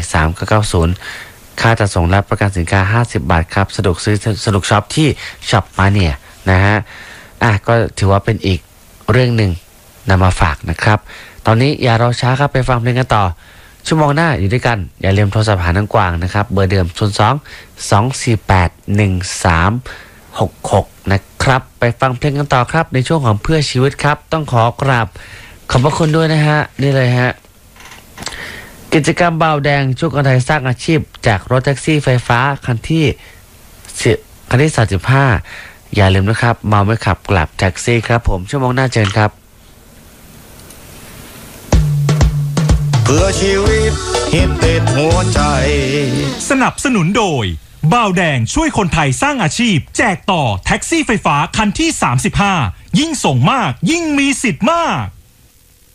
3990ค่าจัดส่งและประกันสินค้า50 บาทครับสะดวกซื้อสะดวกช็อปที่ช็อปมาเนี่ยนะฮะก็ถือว่าเป็นอีกเรื่องหนึ่งนำมาฝากนะครับตอนนี้อย่ารอช้าครับไปฟังเพลงกันต่อชั่วโมงหน้าอยู่ด้วยกันอย่าลืมโทรศัพท์หาน้องกวางนะครับเบอร์เดิม02-248-1366นะครับไปฟังเพลงกันต่อครับในช่วงของเพื่อชีวิตครับต้องขอกราบขอบพระคุณด้วยนะฮะนี่เลยฮะกิจกรรมเบาแดงช่วยคนไทยสร้างอาชีพจากรถแท็กซี่ไฟฟ้าคันที่35อย่าลืมนะครับเมาไม่ขับกลับแท็กซี่ครับผมชั่วโมงหน้าเจอครับเพื่อชีวิตฮิตติดหัวใจสนับสนุนโดยบ่าวแดงช่วยคนไทยสร้างอาชีพแจกต่อแท็กซี่ไฟฟ้าคันที่35ยิ่งส่งมากยิ่งมีสิทธิ์มาก